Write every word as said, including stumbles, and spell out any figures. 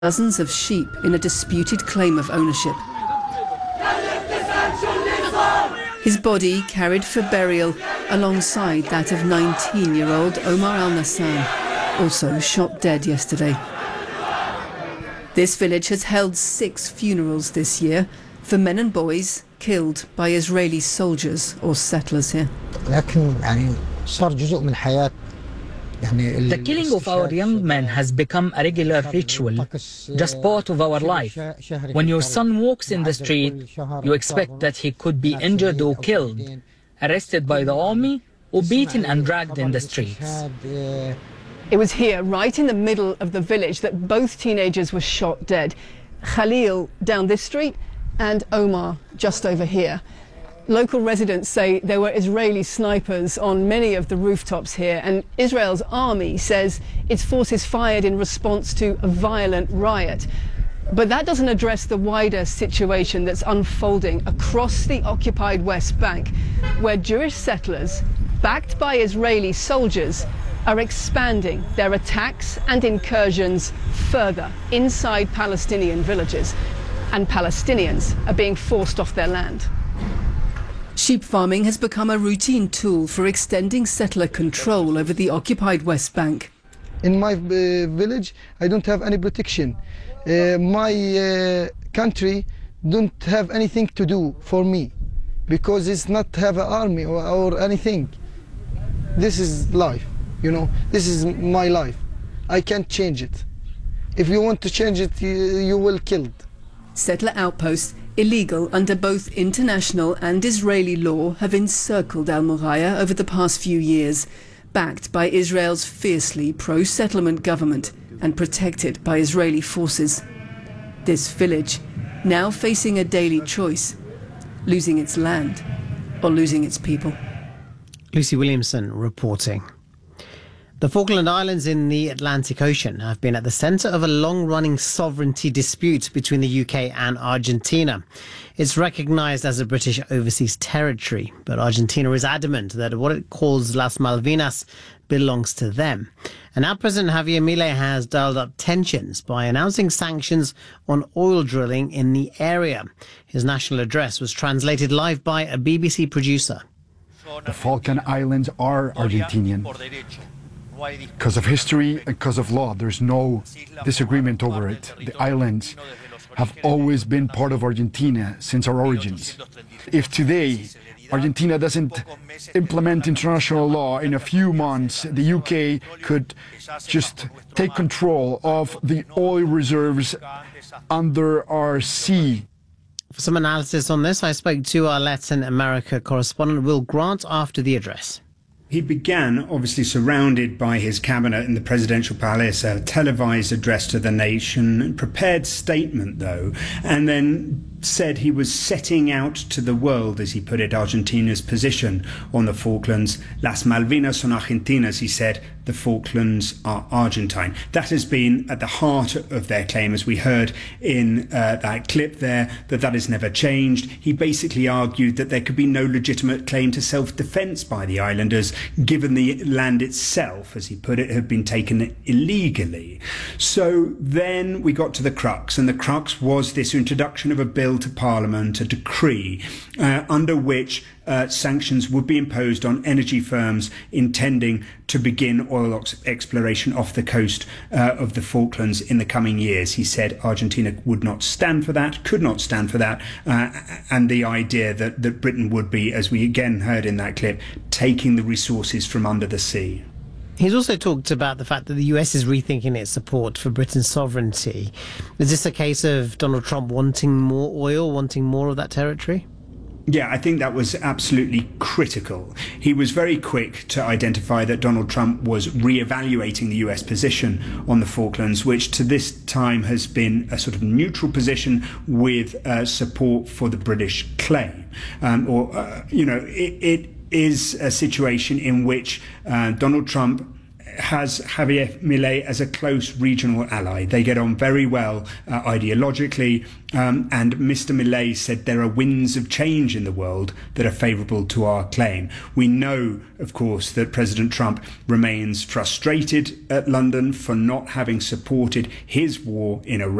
dozens of sheep in a disputed claim of ownership. His body carried for burial alongside that of nineteen-year-old Omar al-Nassan, also shot dead yesterday. This village has held six funerals this year for men and boys killed by Israeli soldiers or settlers here. The killing of our young men has become a regular ritual, just part of our life. When your son walks in the street, you expect that he could be injured or killed, arrested by the army, or beaten and dragged in the streets. It was here, right in the middle of the village, that both teenagers were shot dead. Khalil down this street and Omar just over here. Local residents say there were Israeli snipers on many of the rooftops here, and Israel's army says its forces fired in response to a violent riot. But that doesn't address the wider situation that's unfolding across the occupied West Bank, where Jewish settlers, backed by Israeli soldiers, are expanding their attacks and incursions further inside Palestinian villages, and Palestinians are being forced off their land. Sheep farming has become a routine tool for extending settler control over the occupied West Bank. In my uh, village, I don't have any protection. Uh, my uh, country don't have anything to do for me because it's not have an army or, or anything. This is life, you know. This is my life. I can't change it. If you want to change it, you, you will kill it. Settler outposts, illegal under both international and Israeli law, have encircled Al Muraya over the past few years, backed by Israel's fiercely pro-settlement government and protected by Israeli forces. This village now facing a daily choice: losing its land or losing its people. Lucy Williamson reporting. The Falkland Islands in the Atlantic Ocean have been at the centre of a long-running sovereignty dispute between the U K and Argentina. It's recognised as a British overseas territory, but Argentina is adamant that what it calls Las Malvinas belongs to them. And now President Javier Milei has dialed up tensions by announcing sanctions on oil drilling in the area. His national address was translated live by a B B C producer. The Falkland Islands are Argentinian. Because of history and because of law, there's no disagreement over it. The islands have always been part of Argentina since our origins. If today Argentina doesn't implement international law, in a few months the U K could just take control of the oil reserves under our sea. For some analysis on this, I spoke to our Latin America correspondent Will Grant after the address. He began, obviously surrounded by his cabinet in the presidential palace, a televised address to the nation, prepared statement though, and then said he was setting out to the world, as he put it, Argentina's position on the Falklands. Las Malvinas son Argentinas, he said, the Falklands are Argentine. That has been at the heart of their claim, as we heard in uh, that clip there, that that has never changed. He basically argued that there could be no legitimate claim to self-defence by the islanders, given the land itself, as he put it, had been taken illegally. So then we got to the crux, and the crux was this introduction of a bill to Parliament, a decree, uh, under which uh, sanctions would be imposed on energy firms intending to begin oil ex- exploration off the coast uh, of the Falklands in the coming years. He said Argentina would not stand for that, could not stand for that, uh, and the idea that, that Britain would be, as we again heard in that clip, taking the resources from under the sea. He's also talked about the fact that the U S is rethinking its support for Britain's sovereignty. Is this a case of Donald Trump wanting more oil, wanting more of that territory? Yeah, I think that was absolutely critical. He was very quick to identify that Donald Trump was re-evaluating the U S position on the Falklands, which to this time has been a sort of neutral position with uh, support for the British claim. Um, or, uh, you know, it, it is a situation in which uh, Donald Trump has Javier Milei as a close regional ally. They get on very well uh, ideologically, um, and Mister Milei said there are winds of change in the world that are favourable to our claim. We know, of course, that President Trump remains frustrated at London for not having supported his war in Iraq.